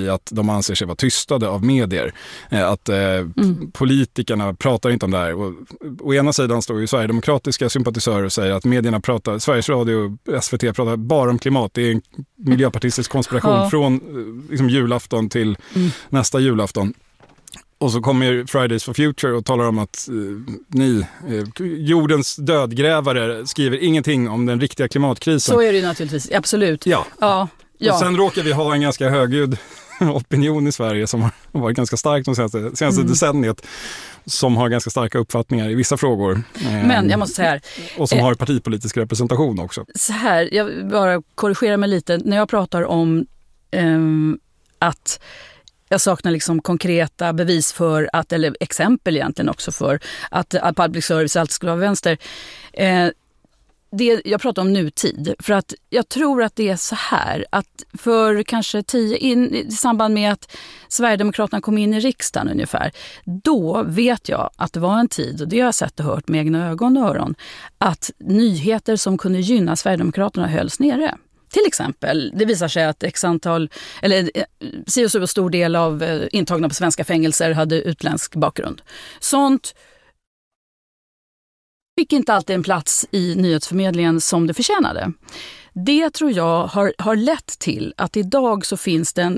i att de anser sig vara tystade av medier. Att politikerna pratar inte om det här. Och, å ena sidan står ju sverigedemokratiska sympatisörer och säger att medierna pratar, Sveriges Radio och SVT pratar bara om klimat. Det är en miljöpartistisk konspiration från liksom julafton till nästa julafton. Och så kommer Fridays for Future och talar om att jordens dödgrävare skriver ingenting om den riktiga klimatkrisen. Så är det ju naturligtvis, absolut. Ja. Och sen råkar vi ha en ganska högljudd opinion i Sverige som har varit ganska stark de senaste decenniet, som har ganska starka uppfattningar i vissa frågor. Men jag måste säga här, och som har partipolitisk representation också. Så här, jag vill bara korrigera mig lite. När jag pratar om att jag saknar liksom konkreta bevis för att, eller exempel egentligen också för att public service alltid skulle vara vänster. Jag pratar om nutid, för att jag tror att det är så här att för kanske i samband med att Sverigedemokraterna kom in i riksdagen ungefär, då vet jag att det var en tid, och det har jag sett och hört med egna ögon och öron, att nyheter som kunde gynna Sverigedemokraterna hölls nere. Till exempel, det visar sig att så stor del av intagna på svenska fängelser hade utländsk bakgrund. Sånt fick inte alltid en plats i nyhetsförmedlingen som det förtjänade. Det tror jag har lett till att idag så finns det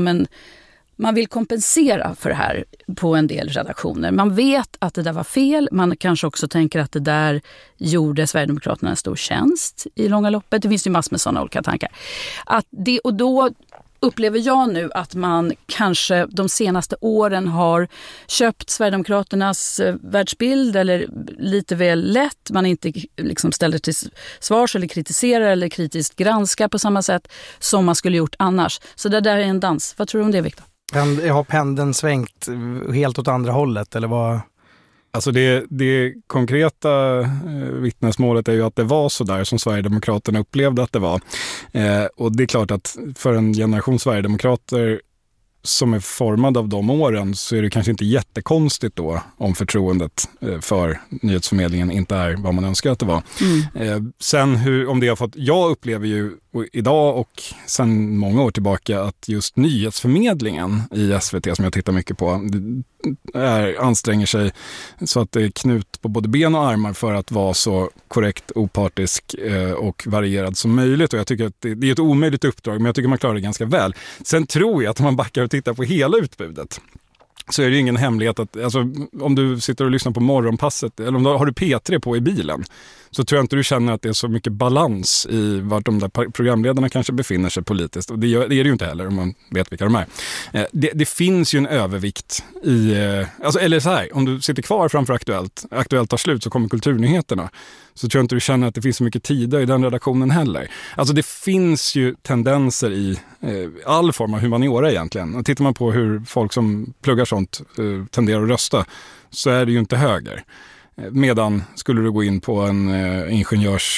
man vill kompensera för det här på en del redaktioner. Man vet att det där var fel. Man kanske också tänker att det där gjorde Sverigedemokraterna en stor tjänst i långa loppet. Det finns ju massor med sådana olika tankar. Och då upplever jag nu att man kanske de senaste åren har köpt Sverigedemokraternas världsbild eller lite väl lätt. Man inte liksom ställer till svars eller kritiserar eller kritiskt granskar på samma sätt som man skulle gjort annars. Så det där är en dans. Vad tror du om det, Viktor? Har pendeln svängt helt åt andra hållet eller vad? Alltså det konkreta vittnesmålet är ju att det var så där som Sverigedemokraterna upplevde att det var. Och det är klart att för en generation Sverigedemokrater som är formad av de åren så är det kanske inte jättekonstigt då om förtroendet för nyhetsförmedlingen inte är vad man önskar att det var. Sen om det har fått, jag upplever ju idag och sen många år tillbaka att just nyhetsförmedlingen i SVT som jag tittar mycket på anstränger sig så att det är knut på både ben och armar för att vara så korrekt, opartisk och varierad som möjligt. Och jag tycker att det är ett omöjligt uppdrag, men jag tycker man klarar det ganska väl. Sen tror jag att om man backar och tittar på hela utbudet så är det ju ingen hemlighet att om du sitter och lyssnar på morgonpasset eller om du har P3 på i bilen så tror jag inte du känner att det är så mycket balans i vart de där programledarna kanske befinner sig politiskt. Och det är det ju inte heller om man vet vilka de är. Det finns ju en övervikt i... eller så här, om du sitter kvar framför Aktuellt tar slut så kommer kulturnyheterna. Så tror jag inte du känner att det finns så mycket tid i den redaktionen heller. Alltså det finns ju tendenser i all form av humaniora egentligen. Och tittar man på hur folk som pluggar sånt tenderar att rösta så är det ju inte höger. Medan skulle du gå in på en ingenjörs...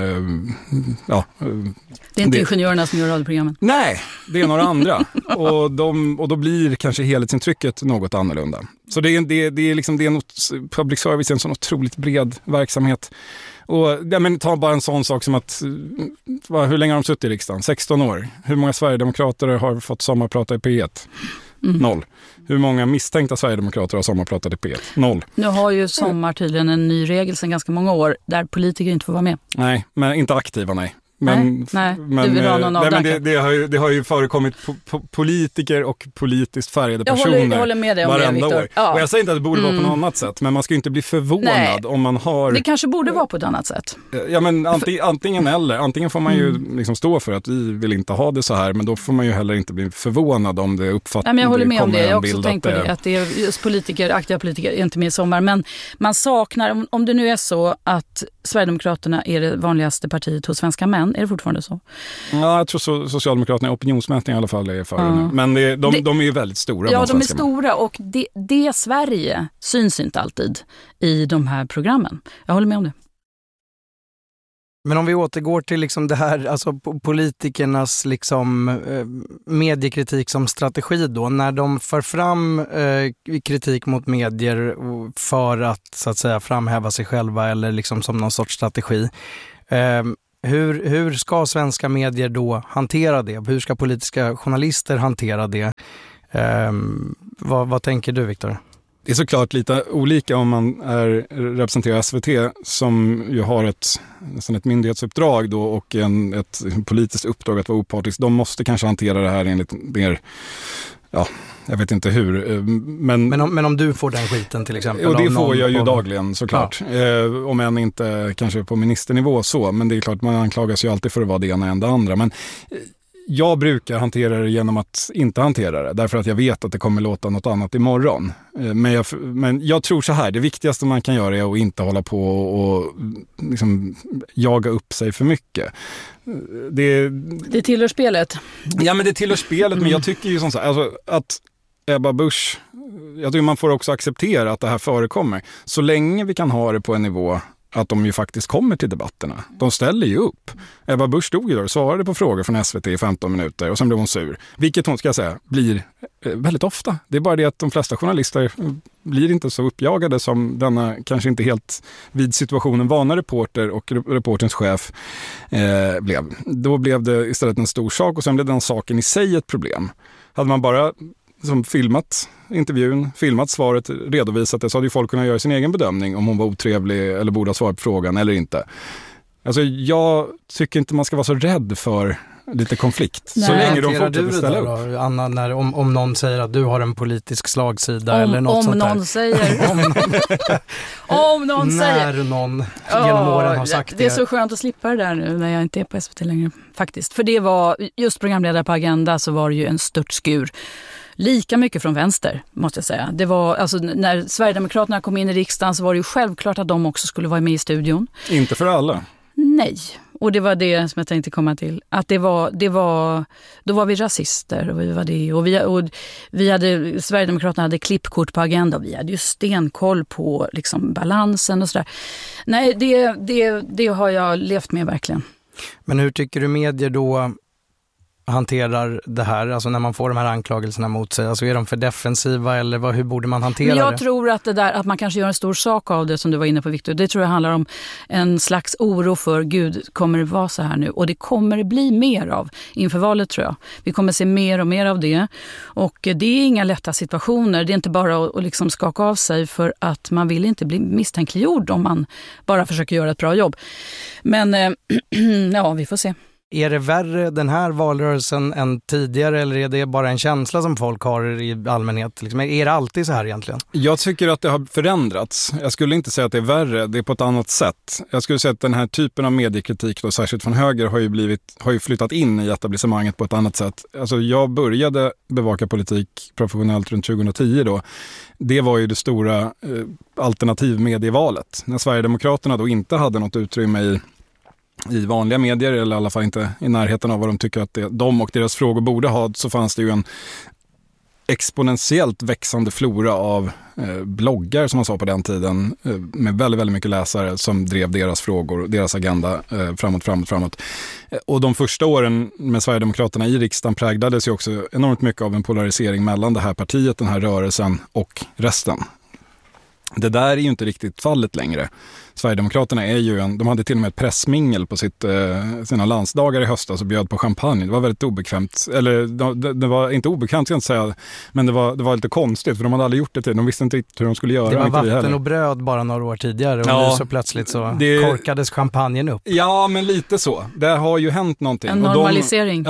det är inte ingenjörerna som gör radioprogrammen. Nej, det är några andra. Och då blir kanske helhetsintrycket något annorlunda. Så det är något, public service är en sån otroligt bred verksamhet. Och ta bara en sån sak som att hur länge har de suttit i riksdagen? 16 år. Hur många sverigedemokrater har fått sommarprata i P1? 0. Hur många misstänkta sverigedemokrater har sommarpratat i P1? 0. Nu har ju Sommar tydligen en ny regel sedan ganska många år där politiker inte får vara med. Nej, men inte aktiva, nej. Nej, du vill ha någon det har ju förekommit politiker och politiskt färgade personer. Jag håller med dig om det, Viktor. Ja. Och jag säger inte att det borde vara på något annat sätt, men man ska inte bli förvånad om man har... Det kanske borde vara på ett annat sätt. Ja, men antingen eller. Antingen får man ju liksom stå för att vi vill inte ha det så här, men då får man ju heller inte bli förvånad om det uppfattas. Nej, men jag håller med om det. Jag har också tänkt på det, att det är just aktiva politiker är inte med i sommar. Men man saknar, om det nu är så att Sverigedemokraterna är det vanligaste partiet hos svenska män, är det fortfarande så? Ja, jag tror Socialdemokraterna i opinionsmätning i alla fall är före nu. Men de är ju väldigt stora. Ja, de är stora och det Sverige syns inte alltid i de här programmen. Jag håller med om det. Men om vi återgår till liksom det här, alltså politikernas liksom, mediekritik som strategi då, när de för fram kritik mot medier för att så att säga framhäva sig själva eller liksom som någon sorts strategi. Hur ska svenska medier då hantera det? Hur ska politiska journalister hantera det? Vad tänker du, Viktor? Det är såklart lite olika om man representerar SVT som ju har nästan ett myndighetsuppdrag då och ett politiskt uppdrag att vara opartisk. De måste kanske hantera det här enligt mer, jag vet inte hur. Men om du får den skiten till exempel? Och det får jag ju dagligen såklart. Ja. Om än inte kanske på ministernivå så. Men det är klart, man anklagas ju alltid för att vara det ena än det andra. Men jag brukar hantera det genom att inte hantera det. Därför att jag vet att det kommer låta något annat imorgon. Men jag tror så här, det viktigaste man kan göra är att inte hålla på och liksom jaga upp sig för mycket. Det tillhör spelet. Ja, men det tillhör spelet. Men jag tycker ju som så här, alltså, att Ebba Busch, jag tycker man får också acceptera att det här förekommer. Så länge vi kan ha det på en nivå att de ju faktiskt kommer till debatterna. De ställer ju upp. Ebba Busch stod ju där och svarade på frågor från SVT i 15 minuter och sen blev hon sur. Vilket hon, ska jag säga, blir väldigt ofta. Det är bara det att de flesta journalister blir inte så uppjagade som denna kanske inte helt vid situationen vana reporter och reporterns chef blev. Då blev det istället en stor sak och sen blev den saken i sig ett problem. Hade man bara filmat intervjun, filmat svaret, redovisat det, så hade ju folk kunnat göra sin egen bedömning om hon var otrevlig eller borde ha svarat på frågan eller inte. Alltså jag tycker inte man ska vara så rädd för lite konflikt. Nej. Så länge de fortsätter ställa upp. Då, Anna, om någon säger att du har en politisk slagsida eller något sånt där. Om någon säger. När någon genom åren har sagt det. Det är så skönt att slippa det där nu när jag inte är på SVT längre faktiskt. För det var, just programledare på Agenda så var det ju en störtskur. Lika mycket från vänster, måste jag säga. Det var, alltså, när Sverigedemokraterna kom in i riksdagen så var det ju självklart att de också skulle vara med i studion. Inte för alla. Nej, och det var det som jag tänkte komma till. Att då var vi rasister och vi var det. Och Sverigedemokraterna hade klippkort på Agenda och vi hade ju stenkoll på liksom balansen och sådär. Nej, det har jag levt med verkligen. Men hur tycker du medier då hanterar det här, alltså när man får de här anklagelserna mot sig, alltså är de för defensiva eller hur borde man hantera det? Jag tror att det där, att man kanske gör en stor sak av det som du var inne på, Viktor, det tror jag handlar om en slags oro för, gud, kommer det vara så här nu? Och det kommer det bli mer av inför valet, tror jag. Vi kommer se mer och mer av det, och det är inga lätta situationer, det är inte bara att liksom skaka av sig, för att man vill inte bli misstänkliggjord om man bara försöker göra ett bra jobb. Men ja, vi får se. Är det värre den här valrörelsen än tidigare, eller är det bara en känsla som folk har i allmänhet? Liksom, är det alltid så här egentligen? Jag tycker att det har förändrats. Jag skulle inte säga att det är värre, det är på ett annat sätt. Jag skulle säga att den här typen av mediekritik, då, särskilt från höger, har ju flyttat in i etablissemanget på ett annat sätt. Alltså, jag började bevaka politik professionellt runt 2010 då. Det var ju det stora alternativmedievalet. När Sverigedemokraterna då inte hade något utrymme i vanliga medier, eller i alla fall inte i närheten av vad de tycker att de och deras frågor borde ha, så fanns det ju en exponentiellt växande flora av bloggar, som man sa på den tiden, med väldigt, väldigt mycket läsare som drev deras frågor, deras agenda framåt. Och de första åren med Sverigedemokraterna i riksdagen präglades ju också enormt mycket av en polarisering mellan det här partiet, den här rörelsen och resten. Det där är ju inte riktigt fallet längre. Sverigedemokraterna är ju de hade till och med ett pressmingel på sina landsdagar i höstas och bjöd på champagne. Det var väldigt obekvämt. Eller det var inte obekvämt, ska jag inte säga, men det var lite konstigt, för de hade aldrig gjort det till. De visste inte riktigt hur de skulle göra. Det var vatten och bröd bara några år tidigare, och nu så plötsligt så korkades champagnen upp. Ja, men lite så. Det har ju hänt någonting. En normalisering.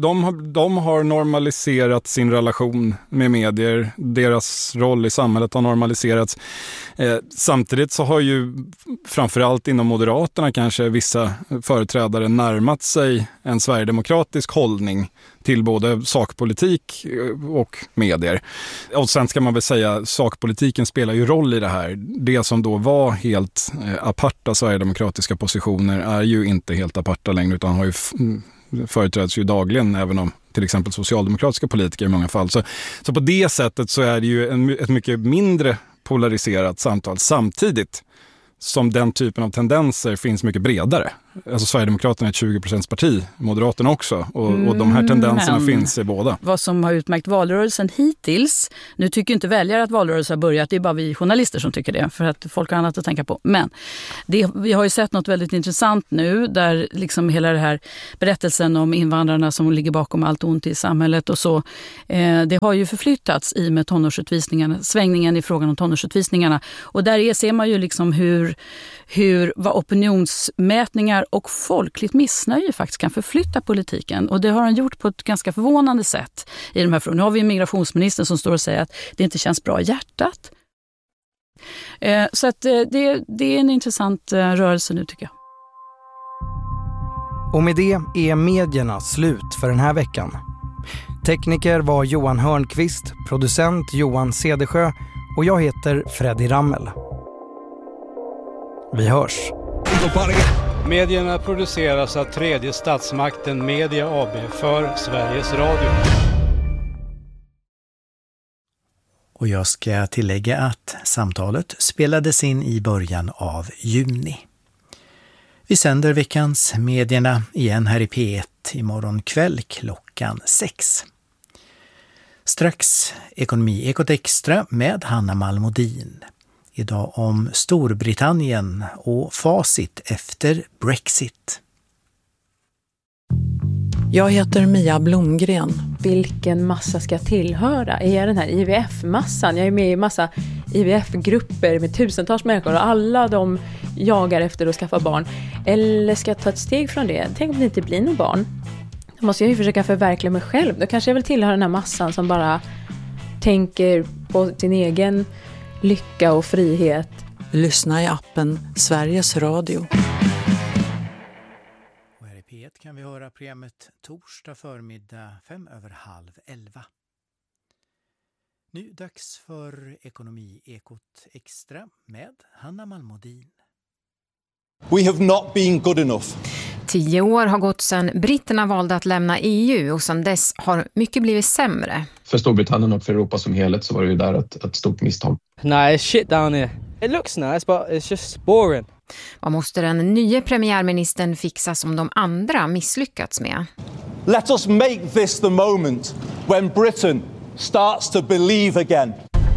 De har normaliserat sin relation med medier. Deras roll i samhället har normaliserats. Samtidigt så har ju framförallt inom Moderaterna kanske vissa företrädare närmat sig en sverigedemokratisk hållning till både sakpolitik och medier. Och sen ska man väl säga, sakpolitiken spelar ju roll i det här. Det som då var helt aparta sverigedemokratiska positioner är ju inte helt aparta längre, utan har ju företräds ju dagligen, även om till exempel socialdemokratiska politiker i många fall. Så på det sättet så är det ju ett mycket mindre polariserat samtal, samtidigt som den typen av tendenser finns mycket bredare. alltså Sverigedemokraterna är ett 20% parti, Moderaterna också. Och de här tendenserna finns i båda. Vad som har utmärkt valrörelsen hittills, nu tycker inte väljare att valrörelsen har börjat, det är bara vi journalister som tycker det, för att folk har annat att tänka på. Men vi har ju sett något väldigt intressant nu, där liksom hela det här berättelsen om invandrarna som ligger bakom allt ont i samhället och så, det har ju förflyttats i med tonårsutvisningarna, svängningen i frågan om tonårsutvisningarna. Och där ser man ju liksom vad opinionsmätningar och folkligt missnöje faktiskt kan förflytta politiken. Och det har han gjort på ett ganska förvånande sätt i de här frågorna. Nu har vi en migrationsminister som står och säger att det inte känns bra i hjärtat. Så att det är en intressant rörelse nu, tycker jag. Och med det är medierna slut för den här veckan. Tekniker var Johan Hörnqvist, producent Johan Cedersjö och jag heter Freddy Rammel. Vi hörs. Medierna produceras av tredje statsmakten Media AB för Sveriges Radio. Och jag ska tillägga att samtalet spelades in i början av juni. Vi sänder veckans Medierna igen här i P1 imorgon kväll klockan 6. Strax Ekonomi-ekot extra med Hanna Malmodin. Idag om Storbritannien och facit efter Brexit. Jag heter Mia Blomgren. Vilken massa ska jag tillhöra? Är jag den här IVF-massan? Jag är med i massa IVF-grupper med tusentals människor och alla de jagar efter att skaffa barn. Eller ska jag ta ett steg från det? Tänk om det inte blir någon barn. Då måste jag ju försöka förverkliga mig själv. Då kanske jag vill tillhöra den här massan som bara tänker på sin egen lycka och frihet. Lyssna i appen Sveriges Radio. Och här i P1 kan vi höra programmet torsdag förmiddag 11:05. Nu dags för Ekonomi-ekot extra med Hanna Malmodin. We have not been good enough. 10 år har gått sedan britterna valde att lämna EU och sedan dess har mycket blivit sämre. För Storbritannien och för Europa som helhet så var det ju där ett stort misstag. Nej, shit down here. It looks nice but it's just boring. Vad måste den nya premiärministern fixa som de andra misslyckats med? Let us make this the moment when Britain starts to believe again.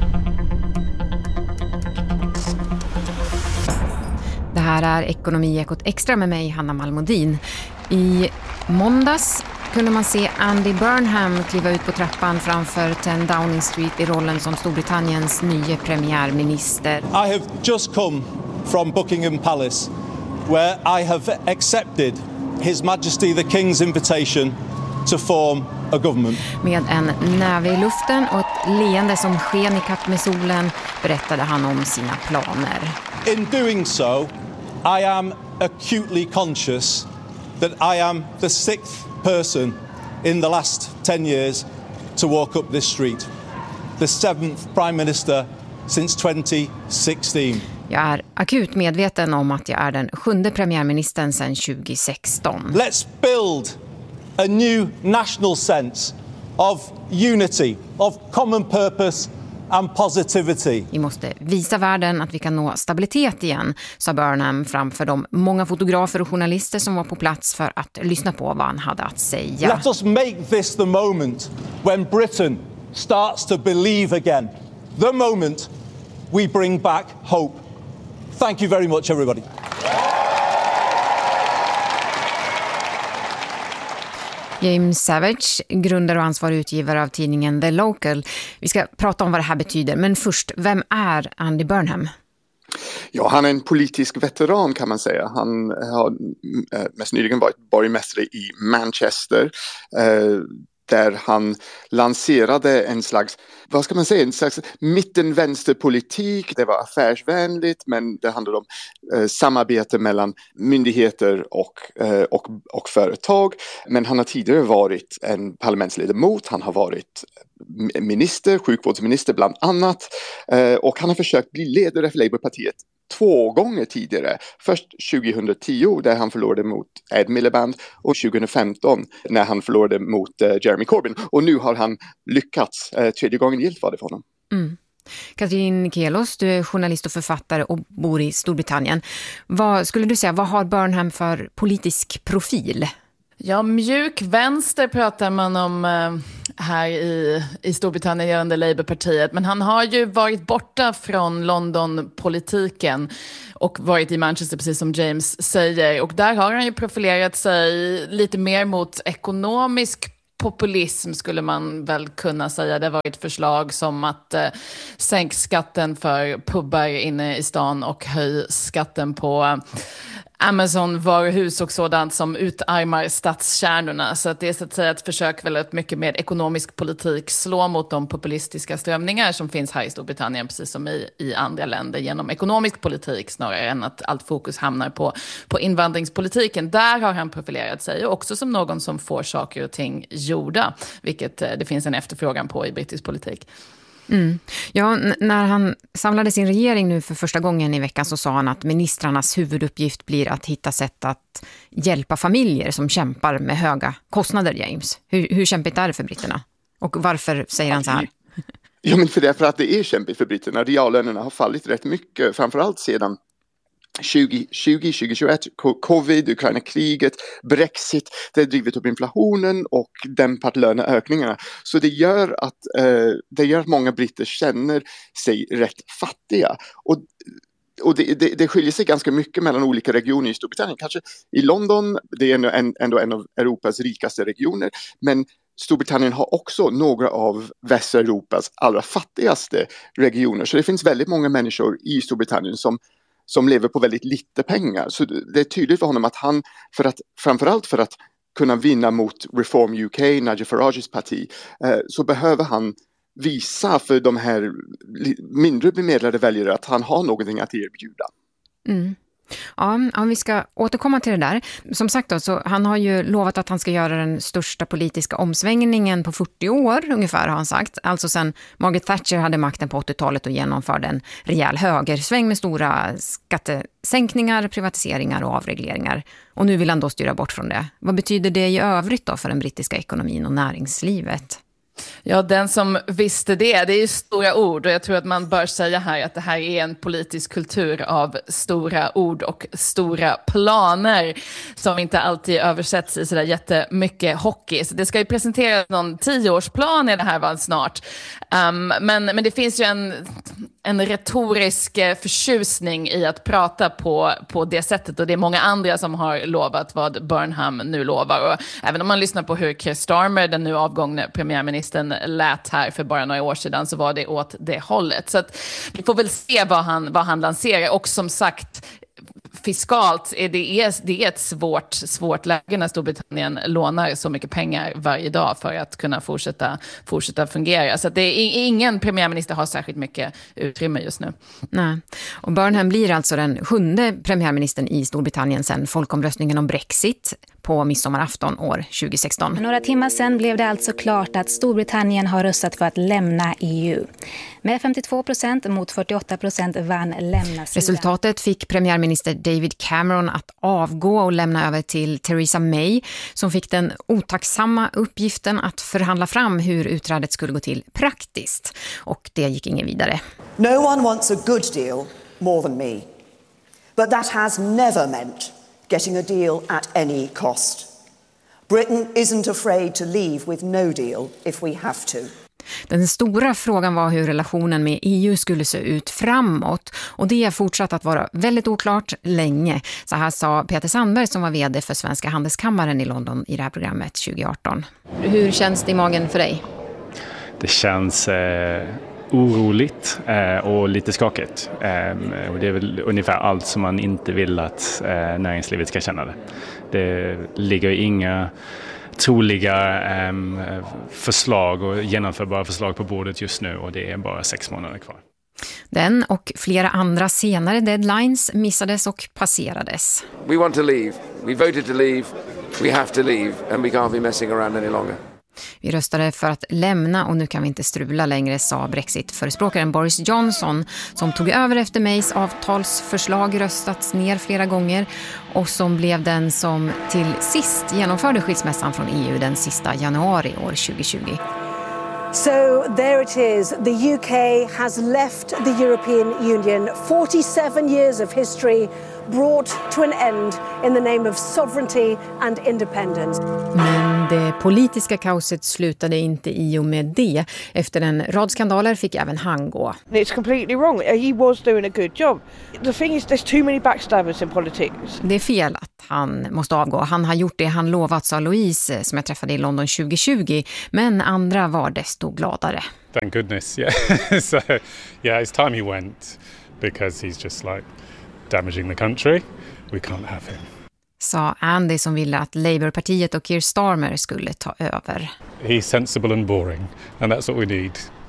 Det här är Ekonomi-ekot extra med mig, Hanna Malmodin. I måndags kunde man se Andy Burnham kliva ut på trappan framför 10 Downing Street i rollen som Storbritanniens nya premiärminister. I have just come from Buckingham Palace where I have accepted His Majesty the King's invitation to form a government. Med en näve i luften och ett leende som sken i kapp med solen berättade han om sina planer. In doing so, I am acutely conscious that I am the 6th person in the last 10 years to walk up this street. The 7th Prime Minister since 2016. Jag är akut medveten om att jag är den 7:e premiärministern sedan 2016. Let's build a new national sense of unity, of common purpose and positivity. Vi måste visa världen att vi kan nå stabilitet igen, sa Burnham framför de många fotografer och journalister som var på plats för att lyssna på vad han hade att säga. Let us make this the moment when Britain starts to believe again. The moment we bring back hope. Thank you very much, everybody. James Savage, grundare och ansvarig utgivare av tidningen The Local. Vi ska prata om vad det här betyder, men först, vem är Andy Burnham? Ja, han är en politisk veteran kan man säga. Han har mest nyligen varit borgmästare i Manchester där han lanserade en slags, vad ska man säga, en slags mitten-vänsterpolitik. Det var affärsvänligt, men det handlade om samarbete mellan myndigheter och företag. Men han har tidigare varit en parlamentsledamot, han har varit minister, sjukvårdsminister bland annat, och han har försökt bli ledare för Labourpartiet 2 gånger tidigare. Först 2010 där han förlorade mot Ed Miliband och 2015 när han förlorade mot Jeremy Corbyn. Och nu har han lyckats. 3:e gången gillt var det för honom. Mm. Katrin Kelos, du är journalist och författare och bor i Storbritannien. Vad skulle du säga, vad har Burnham för politisk profil? Ja, mjuk vänster pratar man om här i Storbritannien gällande Labourpartiet. Men han har ju varit borta från London-politiken och varit i Manchester, precis som James säger. Och där har han ju profilerat sig lite mer mot ekonomisk populism, skulle man väl kunna säga. Det har varit förslag som att sänka skatten för pubbar inne i stan och höj skatten på Amazon-varuhus och sådant som utarmar stadskärnorna. Så att det är så att säga ett försök väldigt mycket med ekonomisk politik slå mot de populistiska strömningar som finns här i Storbritannien, precis som i andra länder, genom ekonomisk politik snarare än att allt fokus hamnar på invandringspolitiken. Där har han profilerat sig, och också som någon som får saker och ting gjorda, vilket det finns en efterfrågan på i brittisk politik. Mm. Ja, när han samlade sin regering nu för första gången i veckan så sa han att ministrarnas huvuduppgift blir att hitta sätt att hjälpa familjer som kämpar med höga kostnader, James. Hur kämpigt är det för britterna? Och varför säger han så här? Ja, men för att det är kämpigt för britterna. Reallönerna har fallit rätt mycket, framförallt sedan 2021, covid, Ukraina-kriget, Brexit, det har drivit upp inflationen och dämpat löneökningarna. Så det gör att många britter känner sig rätt fattiga. Och det skiljer sig ganska mycket mellan olika regioner i Storbritannien. Kanske i London, det är ändå en av Europas rikaste regioner, men Storbritannien har också några av Västeuropas allra fattigaste regioner. Så det finns väldigt många människor i Storbritannien som lever på väldigt lite pengar. Så det är tydligt för honom att han, framförallt för att kunna vinna mot Reform UK, Nigel Farages parti, så behöver han visa för de här mindre bemedlade väljare att han har någonting att erbjuda. Mm. Ja, vi ska återkomma till det där. Som sagt då, så han har ju lovat att han ska göra den största politiska omsvängningen på 40 år ungefär, har han sagt. Alltså sen Margaret Thatcher hade makten på 80-talet och genomförde en rejäl högersväng med stora skattesänkningar, privatiseringar och avregleringar. Och nu vill han då styra bort från det. Vad betyder det i övrigt då för den brittiska ekonomin och näringslivet? Ja, den som visste det är ju stora ord, och jag tror att man bör säga här att det här är en politisk kultur av stora ord och stora planer som inte alltid översätts i sådär jättemycket hockey. Så det ska ju presenteras någon 10-årsplan i det här var snart. Men det finns ju en retorisk förtjusning i att prata på det sättet, och det är många andra som har lovat vad Burnham nu lovar. Och även om man lyssnar på hur Keir Starmer, den nu avgångne premiärministern, lät här för bara några år sedan, så var det åt det hållet. Så att vi får väl se vad han lanserar. Och som sagt, fiskalt är det är ett svårt läge när Storbritannien lånar så mycket pengar varje dag för att kunna fortsätta fungera. Så att det är ingen premiärminister har särskilt mycket utrymme just nu. Nej. Och Burnham blir alltså den 7:e premiärministern i Storbritannien sedan folkomröstningen om Brexit på midsommarafton år 2016. Några timmar sedan blev det alltså klart att Storbritannien har röstat för att lämna EU. Med 52% mot 48% vann lämna-sidan. Resultatet fick premiärminister David Cameron att avgå och lämna över till Theresa May, som fick den otacksamma uppgiften att förhandla fram hur utträdet skulle gå till praktiskt. Och det gick ingen vidare. No one wants a good deal more than me. But that has never meant getting a deal at any cost. Britain isn't afraid to leave with no deal if we have to. Den stora frågan var hur relationen med EU skulle se ut framåt, och det har fortsatt att vara väldigt oklart länge. Så här sa Peter Sandberg, som var vd för Svenska handelskammaren i London i det här programmet 2018. Hur känns det i magen för dig? Det känns oroligt och lite skakigt. Och det är väl ungefär allt som man inte vill att näringslivet ska känna det. Det ligger inga troliga förslag och genomförbara förslag på bordet just nu, och det är bara 6 månader kvar. Den och flera andra senare deadlines missades och passerades. We want to leave. We voted to leave. We have to leave, and we can't be messing around any longer. Vi röstade för att lämna och nu kan vi inte strula längre, sa Brexit-förespråkaren Boris Johnson, som tog över efter Mays avtalsförslag röstats ner flera gånger och som blev den som till sist genomförde skilsmässan från EU den sista januari år 2020. So there it is. The UK has left the European Union. 47 years of history brought to an end in the name of sovereignty and independence. Men det politiska kaoset slutade inte i och med det. Efter en rad skandaler fick även han gå. It's completely wrong. He was doing a good job. The thing is, there's too many backstabbers in politics. Det är fel att han måste avgå. Han har gjort det han lovat, sa Louise, som jag träffade i London 2020. Men andra var desto gladare. Thank goodness, yeah. So, yeah, it's time he went because he's just like damaging the country. We can't have him. Sa Andy, som ville att Labourpartiet och Keir Starmer skulle ta över. He's sensible and boring, and that's what we need.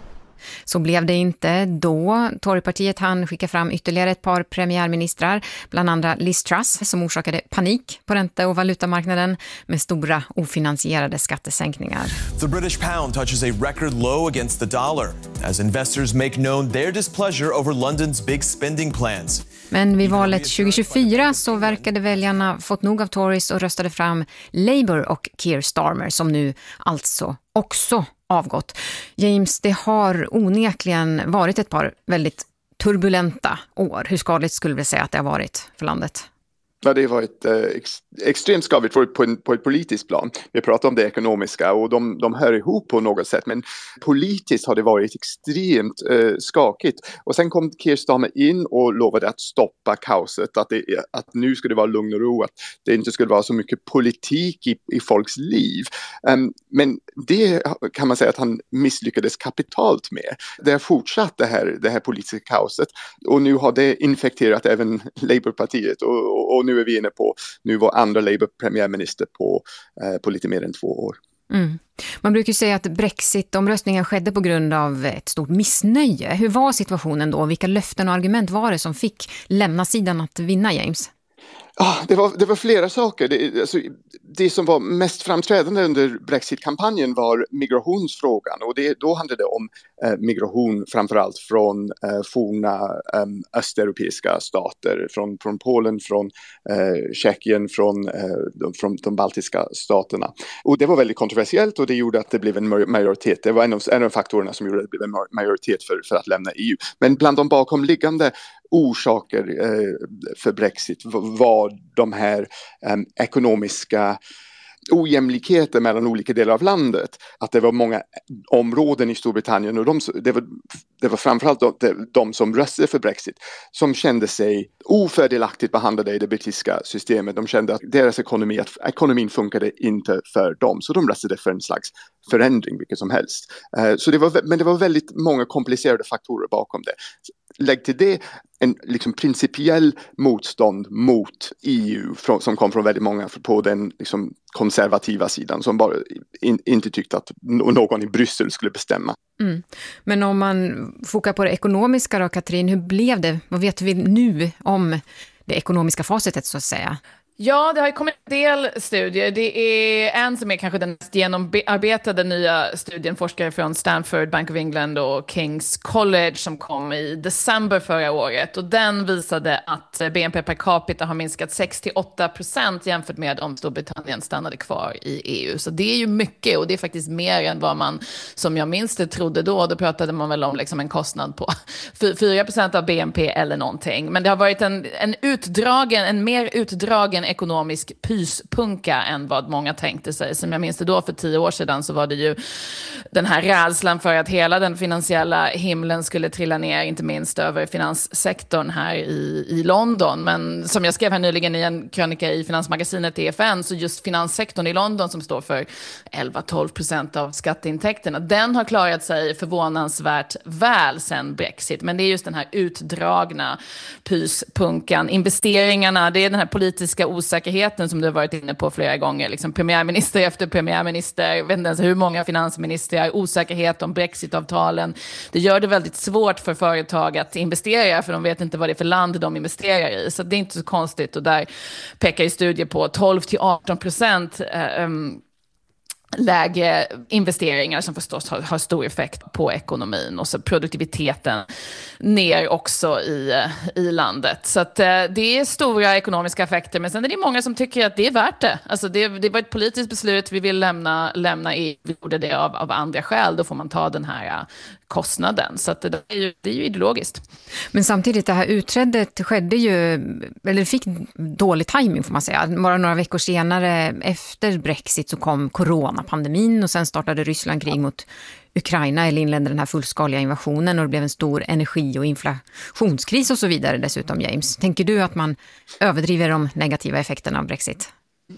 Så blev det inte då. Torypartiet hann skicka fram ytterligare ett par premiärministrar, bland andra Liz Truss, som orsakade panik på ränte- och valutamarknaden med stora ofinansierade skattesänkningar. The British pound touches a record low against the dollar as investors make known their displeasure over London's big spending plans. Men vid valet 2024 så verkade väljarna fått nog av Tories och röstade fram Labour och Keir Starmer, som nu alltså också avgått. James, det har onekligen varit ett par väldigt turbulenta år. Hur skadligt skulle vi säga att det har varit för landet? Ja, det har varit extremt skadligt på ett politiskt plan. Vi pratar om det ekonomiska och de hör ihop på något sätt. Men politiskt har det varit extremt skakigt. Och sen kom Keir Starmer in och lovade att stoppa kaoset. Att nu skulle det vara lugn och ro. Att det inte skulle vara så mycket politik i folks liv. Men det kan man säga att han misslyckades kapitalt med. Det har fortsatt det här politiska kaoset. Och nu har det infekterat även Labourpartiet. Och nu är vi inne på, nu var andra Labour-premiärminister på lite mer än 2 år. Mm. Man brukar ju säga att Brexit-omröstningen skedde på grund av ett stort missnöje. Hur var situationen då? Vilka löften och argument var det som fick lämna sidan att vinna, James? Det var flera saker. Det som var mest framträdande under Brexit-kampanjen var migrationsfrågan. Och då handlade det om migration framförallt från forna östeuropeiska stater. Från Polen, från Tjeckien, från de baltiska staterna. Och det var väldigt kontroversiellt och det gjorde att det blev en majoritet. Det var en av faktorerna som gjorde att det blev en majoritet för att lämna EU. Men bland de bakomliggande orsaker för Brexit var de här ekonomiska ojämlikheter mellan olika delar av landet. Att det var många områden i Storbritannien och det var framförallt de som röstade för Brexit som kände sig ofördelaktigt behandlade i det brittiska systemet. De kände att deras ekonomin funkade inte för dem, så de röstade för en slags förändring, vilket som helst. Men det var väldigt många komplicerade faktorer bakom det. Lägg till det en liksom principiell motstånd mot EU som kom från väldigt många på den liksom konservativa sidan som bara inte tyckte att någon i Bryssel skulle bestämma. Mm. Men om man fokar på det ekonomiska då, Katrin, hur blev det? Vad vet vi nu om det ekonomiska facitet så att säga? Ja, det har ju kommit en del studier. Det är en som är kanske den mest genomarbetade nya studien, forskare från Stanford, Bank of England och King's College som kom i december förra året. Och den visade att BNP per capita har minskat 6-8% jämfört med om Storbritannien stannade kvar i EU. Så det är ju mycket och det är faktiskt mer än vad man, som jag minns det, trodde då. Då pratade man väl om liksom en kostnad på 4% av BNP eller någonting. Men det har varit en mer utdragen ekonomisk pyspunka än vad många tänkte sig. Som jag minns det då för 10 år sedan så var det ju den här rädslan för att hela den finansiella himlen skulle trilla ner, inte minst över finanssektorn här i London. Men som jag skrev här nyligen i en krönika i finansmagasinet EFN, så just finanssektorn i London som står för 11-12% av skatteintäkterna, den har klarat sig förvånansvärt väl sedan Brexit. Men det är just den här utdragna pyspunkan. Investeringarna, det är den här politiska osäkerheten som du har varit inne på flera gånger. Liksom premiärminister efter premiärminister, jag vet inte ens hur många finansministrar, osäkerhet om Brexit-avtalen. Det gör det väldigt svårt för företag att investera, för de vet inte vad det är för land de investerar i. Så det är inte så konstigt, och där pekar ju studier på 12-18% lägre investeringar som förstås har stor effekt på ekonomin, och så produktiviteten ner också i landet. Så att det är stora ekonomiska effekter, men sen är det många som tycker att det är värt det. Alltså det var ett politiskt beslut, vi vill lämna EU, vi gjorde det av andra skäl, då får man ta den här kostnaden. Så att det är ju ideologiskt. Men samtidigt, det här utträdet skedde ju, eller fick dålig timing får man säga. Bara några veckor senare efter Brexit så kom coronapandemin och sen startade Ryssland krig mot Ukraina eller inledde den här fullskaliga invasionen, och det blev en stor energi- och inflationskris och så vidare dessutom, James. Tänker du att man överdriver de negativa effekterna av Brexit?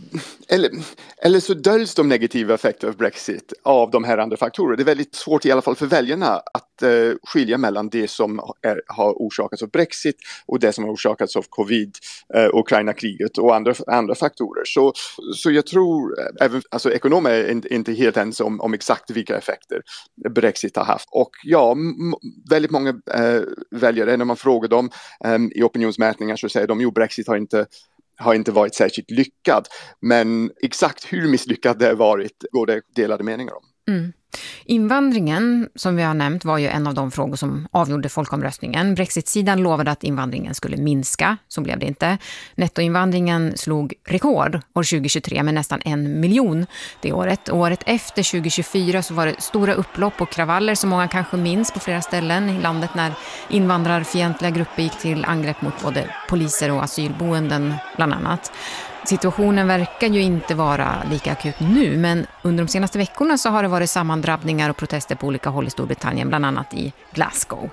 Eller så döljs de negativa effekterna av Brexit av de här andra faktorerna. Det är väldigt svårt i alla fall för väljarna att skilja mellan det som har orsakats av Brexit och det som har orsakats av covid, Ukraina-kriget och andra faktorer. Så jag tror, även alltså, ekonomer är inte helt ens om exakt vilka effekter Brexit har haft. Och ja, väldigt många väljare, när man frågar dem i opinionsmätningar, så säger de, Brexit har inte varit särskilt lyckad. Men exakt hur misslyckad det har varit går det delade meningar om. Mm. Invandringen, som vi har nämnt, var ju en av de frågor som avgjorde folkomröstningen. Brexit-sidan lovade att invandringen skulle minska, så blev det inte. Nettoinvandringen slog rekord år 2023 med nästan 1 miljon det året. Året efter 2024 så var det stora upplopp och kravaller som många kanske minns på flera ställen i landet när invandrarfientliga grupper gick till angrepp mot både poliser och asylboenden bland annat. Situationen verkar ju inte vara lika akut nu, men under de senaste veckorna så har det varit sammandrabbningar och protester på olika håll i Storbritannien, bland annat i Glasgow.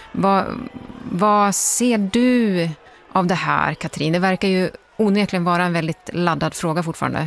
Vad ser du av det här, Katrin? Det verkar ju onekligen vara en väldigt laddad fråga fortfarande.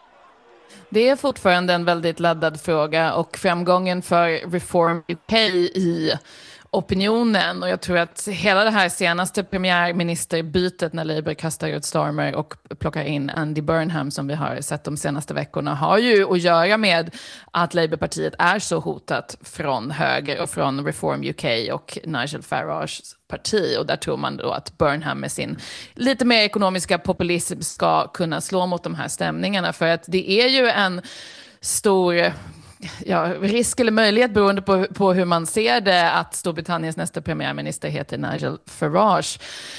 Det är fortfarande en väldigt laddad fråga, och framgången för Reform UK i opinionen, och jag tror att hela det här senaste premiärministerbytet när Labour kastar ut Starmer och plockar in Andy Burnham, som vi har sett de senaste veckorna, har ju att göra med att Labourpartiet är så hotat från höger och från Reform UK och Nigel Farages parti, och där tror man då att Burnham med sin lite mer ekonomiska populism ska kunna slå mot de här stämningarna, för att det är ju en stor risk eller möjlighet beroende på hur man ser det att Storbritanniens nästa premiärminister heter Nigel Farage.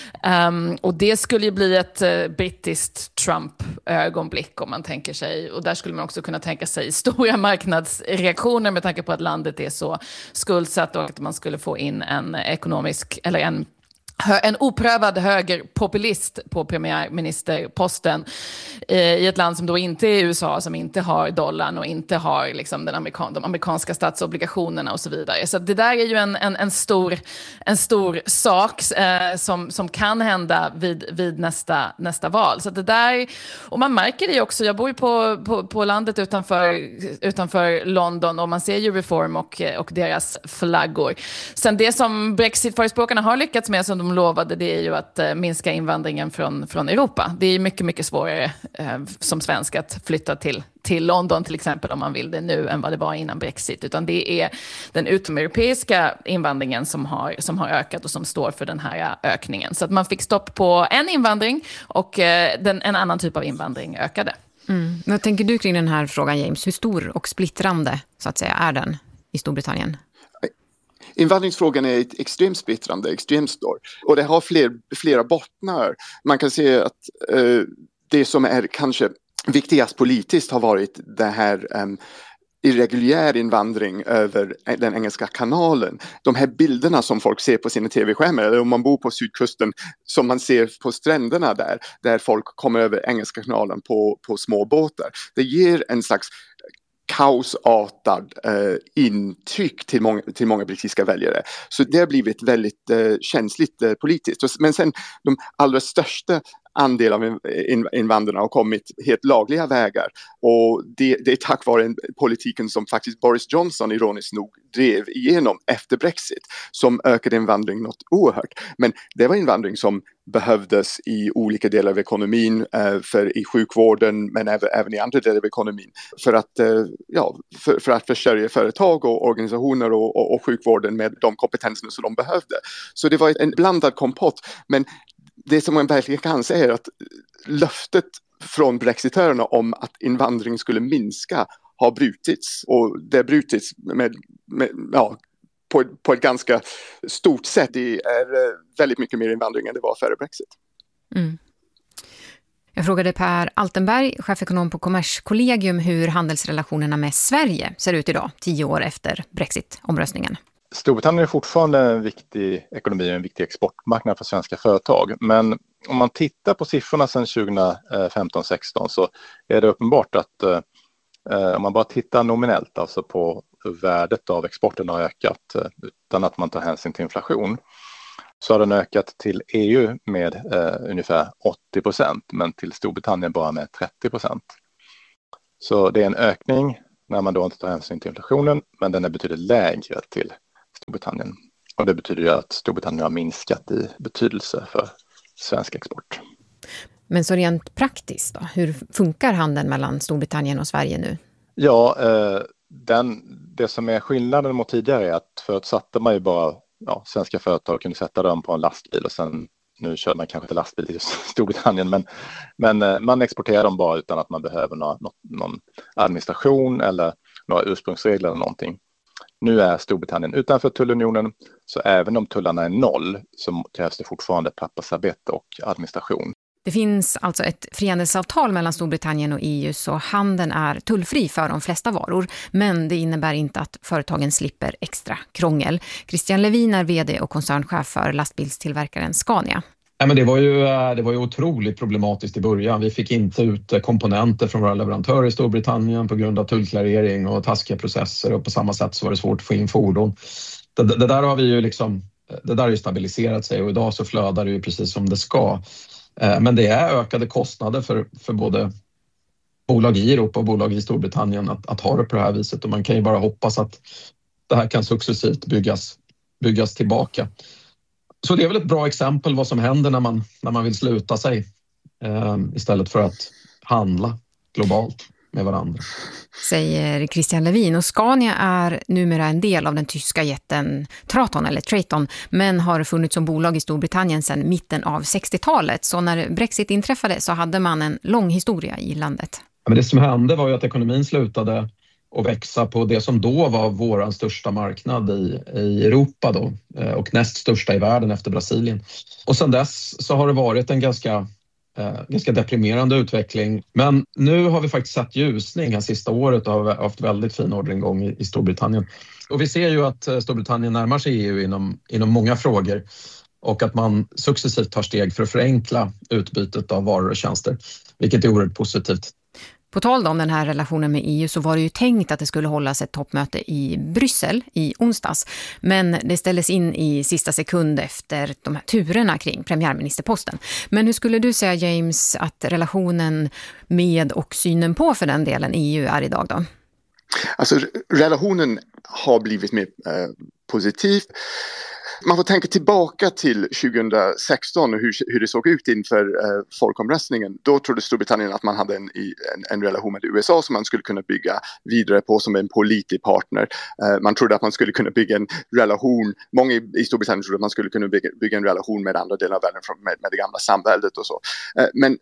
Och det skulle ju bli ett brittiskt Trump-ögonblick om man tänker sig. Och där skulle man också kunna tänka sig stora marknadsreaktioner med tanke på att landet är så skuldsatt, och att man skulle få in en ekonomisk eller en oprövad högerpopulist på premiärministerposten i ett land som då inte är USA, som inte har dollarn och inte har liksom de amerikanska statsobligationerna och så vidare. Så det där är ju en stor sak som kan hända vid nästa val. Så det där, och man märker det ju också. Jag bor ju på landet utanför London, och man ser ju Reform och deras flaggor. Sen det som Brexit-förespråkarna har lyckats med, som de lovade, det är ju att minska invandringen från Europa. Det är mycket, mycket svårare som svensk att flytta till London till exempel, om man vill det nu, än vad det var innan Brexit. Utan det är den utomeuropeiska invandringen som har ökat och som står för den här ökningen. Så att man fick stopp på en invandring, och en annan typ av invandring ökade. Vad tänker du kring den här frågan, James? Hur stor och splittrande så att säga är den i Storbritannien? Invandringsfrågan är extremt splittrande, extremt stor. Och det har flera bottnar. Man kan se att det som är kanske viktigast politiskt har varit det här irreguljär invandring över den engelska kanalen. De här bilderna som folk ser på sina tv-skärmar, eller om man bor på sydkusten, som man ser på stränderna där folk kommer över engelska kanalen på små båtar. Det ger en slags kaosartad intryck till många brittiska väljare. Så det har blivit väldigt känsligt politiskt. Men sen de allra största andel av invandrarna har kommit helt lagliga vägar, och det är tack vare politiken som faktiskt Boris Johnson ironiskt nog drev igenom efter Brexit, som ökade invandring något oerhört. Men det var invandring som behövdes i olika delar av ekonomin, i sjukvården, men även i andra delar av ekonomin, för att försörja företag och organisationer och sjukvården med de kompetenserna som de behövde. Så det var en blandad kompott, men det som man verkligen kan säga är att löftet från brexitörerna om att invandring skulle minska har brutits, och det har brutits på ett ganska stort sätt. Det är väldigt mycket mer invandring än det var före Brexit. Mm. Jag frågade Per Altenberg, chefekonom på Kommerskollegium, hur handelsrelationerna med Sverige ser ut idag, 10 år efter Brexit-omröstningen. Storbritannien är fortfarande en viktig ekonomi och en viktig exportmarknad för svenska företag. Men om man tittar på siffrorna sedan 2015-16 så är det uppenbart att om man bara tittar nominellt, alltså på hur värdet av exporten har ökat utan att man tar hänsyn till inflation, så har den ökat till EU med ungefär 80%, men till Storbritannien bara med 30%. Så det är en ökning när man då inte tar hänsyn till inflationen, men den är betydligt lägre till Storbritannien. Och det betyder ju att Storbritannien har minskat i betydelse för svensk export. Men så rent praktiskt då, hur funkar handeln mellan Storbritannien och Sverige nu? Ja, det som är skillnaden mot tidigare är att förut satte man ju bara, svenska företag kunde sätta dem på en lastbil och sen, nu kör man kanske inte lastbil i Storbritannien, men man exporterar dem bara utan att man behöver någon administration eller några ursprungsregler eller någonting. Nu är Storbritannien utanför tullunionen, så även om tullarna är 0 så krävs det fortfarande pappersarbete och administration. Det finns alltså ett frihandelsavtal mellan Storbritannien och EU, så handeln är tullfri för de flesta varor. Men det innebär inte att företagen slipper extra krångel. Christian Levin är vd och koncernchef för lastbilstillverkaren Scania. Ja, men det var ju otroligt problematiskt i början. Vi fick inte ut komponenter från våra leverantörer i Storbritannien på grund av tullklarering och taskiga processer, och på samma sätt så var det svårt att få in fordon. Det där har vi ju det där har ju stabiliserat sig, och idag så flödar det ju precis som det ska. Men det är ökade kostnader för både bolag i Europa och bolag i Storbritannien att ha det på det här viset, och man kan ju bara hoppas att det här kan successivt byggas tillbaka. Så det är väl ett bra exempel vad som händer när man vill sluta sig istället för att handla globalt med varandra. Säger Christian Levin, och Scania är numera en del av den tyska jätten Traton, men har funnits som bolag i Storbritannien sedan mitten av 60-talet. Så när Brexit inträffade så hade man en lång historia i landet. Men det som hände var ju att ekonomin slutade att växa på det som då var våran största marknad i Europa då, och näst största i världen efter Brasilien. Och sedan dess så har det varit en ganska deprimerande utveckling. Men nu har vi faktiskt sett ljusning här sista året och har haft väldigt fin orderingång i Storbritannien. Och vi ser ju att Storbritannien närmar sig EU inom många frågor, och att man successivt tar steg för att förenkla utbytet av varor och tjänster, vilket är oerhört positivt. På tal om den här relationen med EU så var det ju tänkt att det skulle hållas ett toppmöte i Bryssel i onsdags. Men det ställdes in i sista sekund efter de här turerna kring premiärministerposten. Men hur skulle du säga, James, att relationen med och synen på för den delen EU är idag då? Alltså relationen har blivit mer positiv. Man får tänka tillbaka till 2016 och hur det såg ut inför folkomröstningen. Då trodde Storbritannien att man hade en relation med USA som man skulle kunna bygga vidare på som en pålitlig partner. Man trodde att man skulle kunna bygga en relation, många i Storbritannien trodde att man skulle kunna bygga en relation med andra delar av världen med det gamla samväldet och så. Men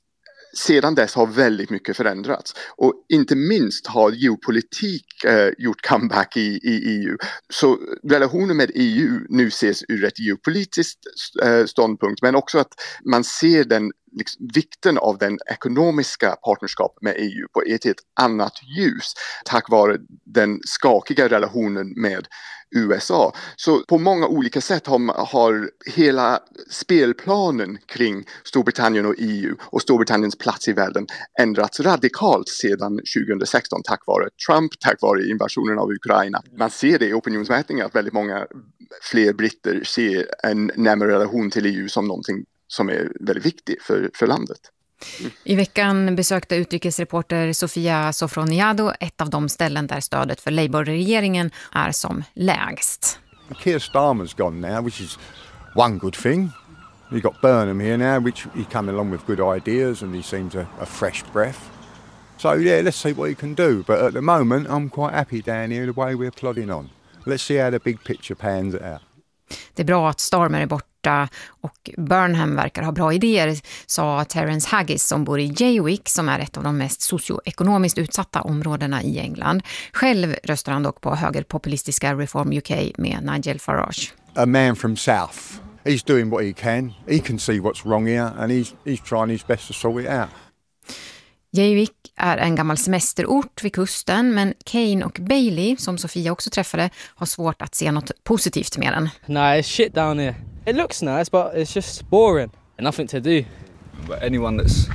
sedan dess har väldigt mycket förändrats, och inte minst har geopolitik gjort comeback i EU. Så relationen med EU nu ses ur ett geopolitiskt ståndpunkt, men också att man ser den vikten av den ekonomiska partnerskap med EU på ett annat ljus tack vare den skakiga relationen med USA. Så på många olika sätt har hela spelplanen kring Storbritannien och EU och Storbritanniens plats i världen ändrats radikalt sedan 2016 tack vare Trump, tack vare invasionen av Ukraina. Man ser det i opinionsmätningar att väldigt många fler britter ser en närmare relation till EU som någonting som är väldigt viktigt för landet. I veckan besökte utrikesreporter Sofia Sofroniado ett av de ställen där stödet för Labour-regeringen är som lägst. Keir Starmer's gone now, which is one good thing. We've got Burnham here now, which he come along with good ideas and he seems a fresh breath. So yeah, let's see what he can do. But at the moment, I'm quite happy down here the way we're plodding on. Let's see how the big picture pans out. Det är bra att Starmer är borta borta och Burnham verkar ha bra idéer, sa Terence Haggis som bor i Jaywick, som är ett av de mest socioekonomiskt utsatta områdena i England. Själv röstar han dock på högerpopulistiska Reform UK med Nigel Farage. A man from South. He's doing what he can. He can see what's wrong here and he's trying his best to sort it out. Jaywick är en gammal semesterort vid kusten, men Kane och Bailey, som Sofia också träffade, har svårt att se något positivt med den. Nah, it's shit down here. It looks nice, but it's just boring. Nothing to do. But anyone that's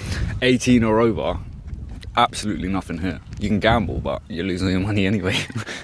18 or over, absolutely nothing here. You can gamble, but you're losing your money anyway.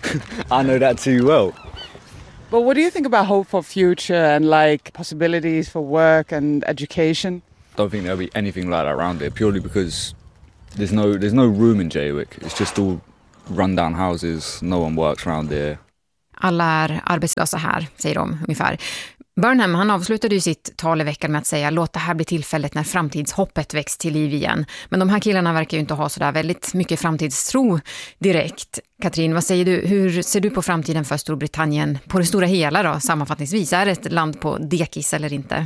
I know that too well. But what do you think about hope for future and like possibilities for work and education? Don't think there'll be anything like that around here, purely because there's no room in Jaywick. It's just all rundown houses. No one works around there. Alla är arbetslösa här, säger de ungefär. Burnham, han avslutade ju sitt tal i veckan med att säga låt det här bli tillfället när framtidshoppet väcks till liv igen. Men de här killarna verkar ju inte ha så där väldigt mycket framtidstro direkt. Katrin, vad säger du? Hur ser du på framtiden för Storbritannien på det stora hela då, sammanfattningsvis? Är det ett land på dekis eller inte?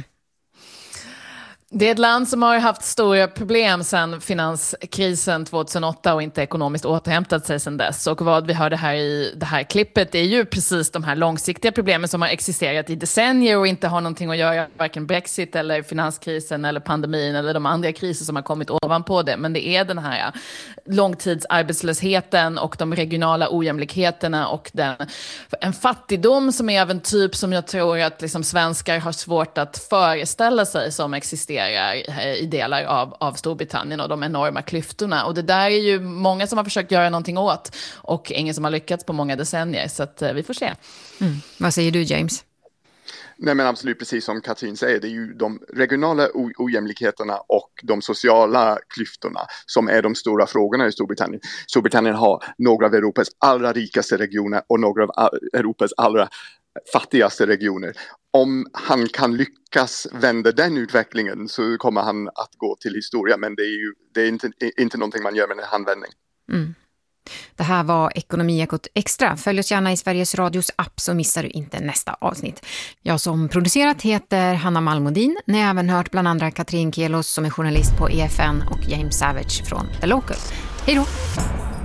Det är ett land som har haft stora problem sedan finanskrisen 2008 och inte ekonomiskt återhämtat sig sedan dess. Och vad vi hörde här i det här klippet är ju precis de här långsiktiga problemen som har existerat i decennier och inte har någonting att göra varken Brexit eller finanskrisen eller pandemin eller de andra kriser som har kommit ovanpå det. Men det är den här långtidsarbetslösheten och de regionala ojämlikheterna och en fattigdom som är av en typ som jag tror att liksom svenskar har svårt att föreställa sig som existerar i delar av Storbritannien och de enorma klyftorna. Och det där är ju många som har försökt göra någonting åt och ingen som har lyckats på många decennier. Så att vi får se. Vad säger du, James? Nej, men absolut, precis som Katrin säger, det är ju de regionala ojämlikheterna och de sociala klyftorna som är de stora frågorna i Storbritannien. Storbritannien har några av Europas allra rikaste regioner och några av Europas allra fattigaste regioner. Om han kan lyckas vända den utvecklingen så kommer han att gå till historia, men det är inte någonting man gör med en handvändning. Det här var Ekonomiekot Extra. Följ oss gärna i Sveriges Radios app så missar du inte nästa avsnitt. Jag som producerat heter Hanna Malmodin. Ni har även hört bland andra Katrin Kelos som är journalist på EFN och James Savage från The Local. Hej då!